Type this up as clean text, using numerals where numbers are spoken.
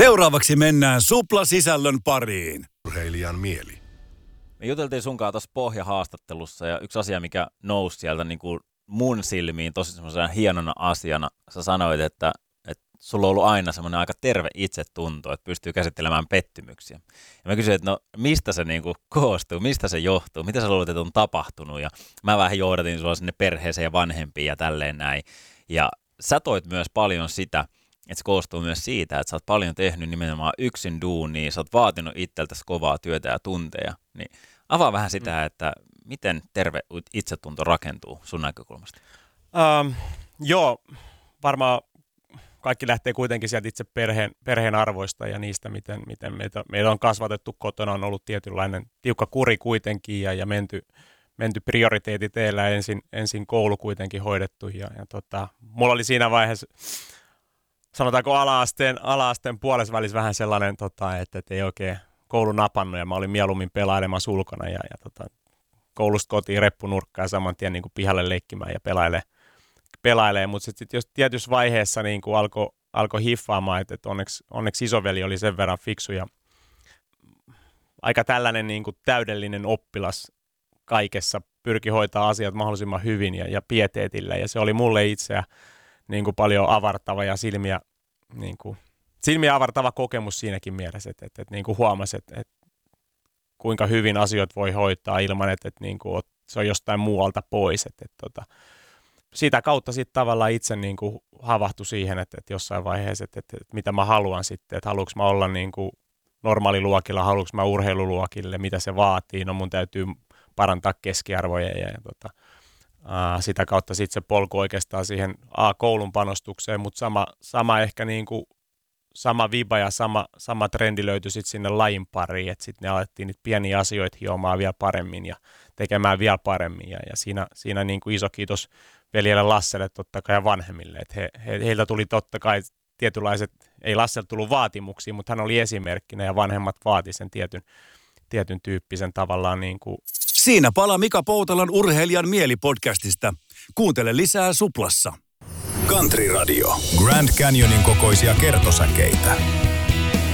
Seuraavaksi mennään Supla-sisällön pariin. Urheilijan mieli. Me juteltiin sunkaan tuossa pohjahaastattelussa ja yksi asia, mikä nousi sieltä niin kuin mun silmiin tosi semmoisena hienona asiana. Sä sanoit, että sulla on ollut aina semmoinen aika terve itsetunto, että pystyy käsittelemään pettymyksiä. Ja mä kysyin, että no mistä se niin kuin koostuu, mistä se johtuu, mitä sä luulet, että on tapahtunut. Ja mä vähän johdatin sua sinne perheeseen ja vanhempiin ja tälleen näin. Ja sä toit myös paljon sitä, että se koostuu myös siitä, että sä oot paljon tehnyt nimenomaan yksin duunia, sä oot vaatinut itseltäsi kovaa työtä ja tunteja. Niin avaa vähän sitä, että miten terve itsetunto rakentuu sun näkökulmasta? Joo, varmaan kaikki lähtee kuitenkin sieltä itse perheen arvoista ja niistä, miten meitä on kasvatettu kotona, on ollut tietynlainen tiukka kuri kuitenkin ja menty prioriteetit teillä, ensin koulu kuitenkin hoidettu ja mulla oli siinä vaiheessa, sanotaanko ala-asteen puolessa välissä vähän sellainen, että ei oikein koulu napannut ja mä olin mieluummin pelailemassa ulkona ja koulusta kotiin reppunurkkaan saman tien niin kuin pihalle leikkimään ja pelailee, mutta sitten jos tietyssä vaiheessa niin kuin alkoi hiffaamaan, että onneksi isoveli oli sen verran fiksu ja aika tällainen niin kuin täydellinen oppilas kaikessa, pyrki hoitaa asiat mahdollisimman hyvin ja pieteetillä ja se oli mulle itseä niin kuin paljon avartava ja silmiä avartava kokemus siinäkin mielessä, että niin kuin huomasi, että kuinka hyvin asioita voi hoitaa ilman, että niin kuin se on jostain muualta pois. Sitä kautta sitten tavallaan itse niin kuin havahtui siihen, että jossain vaiheessa, että mitä mä haluan sitten, että haluanko mä olla niin kuin normaaliluokilla, haluanko mä urheiluluokille, mitä se vaatii, no mun täytyy parantaa keskiarvoja ja sitä kautta sitten se polku oikeastaan siihen koulun panostukseen, mutta sama ehkä niin kuin sama viba ja sama trendi löytyi sitten sinne lajin pariin, että sitten ne alettiin niitä pieniä asioita hiomaan vielä paremmin ja tekemään vielä paremmin ja siinä niin kuin iso kiitos veljelle Lasselle totta kai ja vanhemmille, että heiltä tuli totta kai tietynlaiset, ei Lasselta tullut vaatimuksia, mutta hän oli esimerkkinä ja vanhemmat vaati sen tietyn tyyppisen tavallaan niin kuin. Siinä palaa Mika Poutalan Urheilijan mieli-podcastista. Kuuntele lisää Suplassa. Country Radio. Grand Canyonin kokoisia kertosäkeitä.